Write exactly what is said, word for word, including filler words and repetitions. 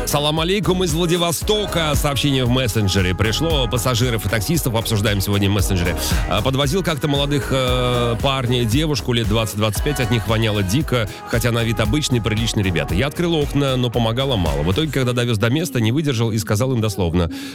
Салам алейкум из Владивостока. Сообщение в мессенджере пришло. Пассажиров и таксистов обсуждаем сегодня в мессенджере. Подвозил как-то молодых э, парней, девушку лет двадцать-двадцать пять. От них воняло дико, хотя на вид обычные, приличные ребята. Я открыл окна, но помогало мало. В итоге, когда довез до места, не выдержал и сказал им дословно: